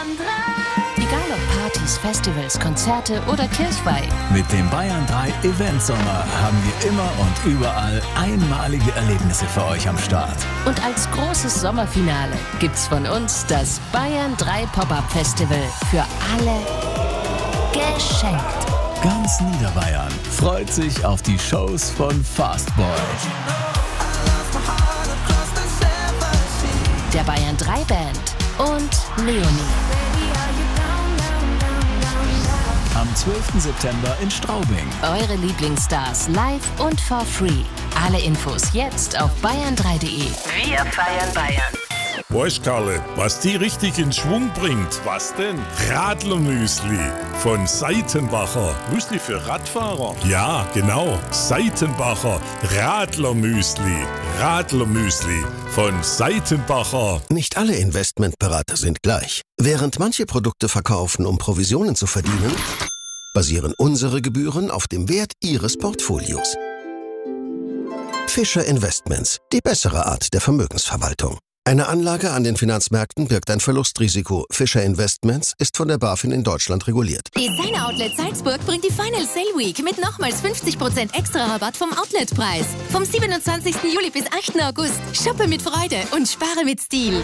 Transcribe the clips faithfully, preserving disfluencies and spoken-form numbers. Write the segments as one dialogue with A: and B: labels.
A: Egal ob Partys, Festivals, Konzerte oder Kirchweih.
B: Mit dem Bayern drei Event Sommer haben wir immer und überall einmalige Erlebnisse für euch am Start.
A: Und als großes Sommerfinale gibt's von uns das Bayern drei Pop-Up Festival für alle geschenkt.
B: Ganz Niederbayern freut sich auf die Shows von Fastboy,
A: der Bayern drei Band und Leonie.
B: Am zwölften September in Straubing.
A: Eure Lieblingsstars live und for free. Alle Infos jetzt auf bayern drei punkt de. Wir feiern Bayern.
C: Weißt Karle, was die richtig in Schwung bringt?
D: Was denn?
C: Radlermüsli von Seitenbacher.
D: Müsli für Radfahrer?
C: Ja, genau. Seitenbacher Radlermüsli. Radlermüsli von Seitenbacher.
E: Nicht alle Investmentberater sind gleich. Während manche Produkte verkaufen, um Provisionen zu verdienen, basieren unsere Gebühren auf dem Wert Ihres Portfolios. Fischer Investments, die bessere Art der Vermögensverwaltung. Eine Anlage an den Finanzmärkten birgt ein Verlustrisiko. Fischer Investments ist von der BaFin in Deutschland reguliert.
F: Designer Outlet Salzburg bringt die Final Sale Week mit nochmals fünfzig Prozent extra Rabatt vom Outletpreis. Vom siebenundzwanzigsten Juli bis achten August. Shoppe mit Freude und spare mit Stil.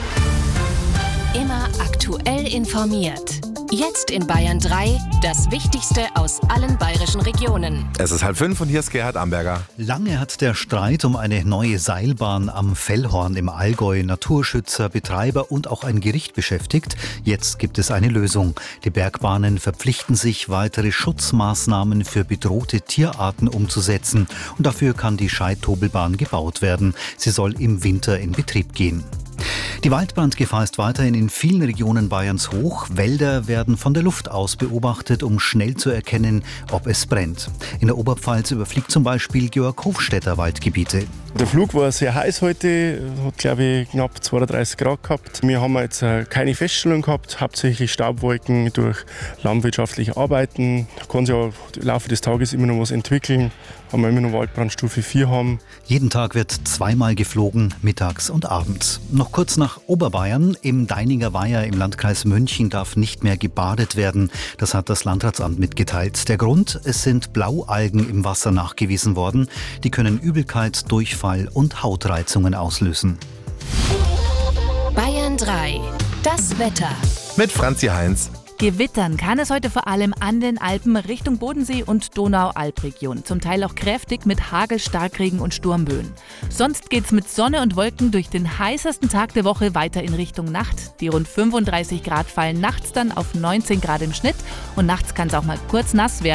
A: Immer aktuell informiert. Jetzt in Bayern drei, das Wichtigste aus allen bayerischen Regionen.
G: Es ist halb fünf und hier ist Gerhard Amberger.
H: Lange hat der Streit um eine neue Seilbahn am Fellhorn im Allgäu Naturschützer, Betreiber und auch ein Gericht beschäftigt. Jetzt gibt es eine Lösung. Die Bergbahnen verpflichten sich, weitere Schutzmaßnahmen für bedrohte Tierarten umzusetzen. Und dafür kann die Scheidtobelbahn gebaut werden. Sie soll im Winter in Betrieb gehen. Die Waldbrandgefahr ist weiterhin in vielen Regionen Bayerns hoch. Wälder werden von der Luft aus beobachtet, um schnell zu erkennen, ob es brennt. In der Oberpfalz überfliegt zum Beispiel Georg Hofstetter Waldgebiete.
I: Der Flug war sehr heiß heute, hat glaube ich knapp zweiunddreißig Grad gehabt. Wir haben jetzt keine Feststellung gehabt, hauptsächlich Staubwolken durch landwirtschaftliche Arbeiten. Da kann sich ja im Laufe des Tages immer noch was entwickeln, haben wir immer noch Waldbrandstufe vier haben.
H: Jeden Tag wird zweimal geflogen, mittags und abends. Noch kurz nach Oberbayern. Im Deininger Weiher im Landkreis München darf nicht mehr gebadet werden. Das hat das Landratsamt mitgeteilt. Der Grund? Es sind Blaualgen im Wasser nachgewiesen worden. Die können Übelkeit, Durchfall und Hautreizungen auslösen.
A: Bayern drei, das Wetter.
G: Mit Franzi Heinz.
J: Gewittern kann es heute vor allem an den Alpen Richtung Bodensee und Donau-Alp-Region. Zum Teil auch kräftig mit Hagel, Starkregen und Sturmböen. Sonst geht's mit Sonne und Wolken durch den heißesten Tag der Woche weiter in Richtung Nacht. Die rund fünfunddreißig Grad fallen nachts dann auf neunzehn Grad im Schnitt. Und nachts kann es auch mal kurz nass werden.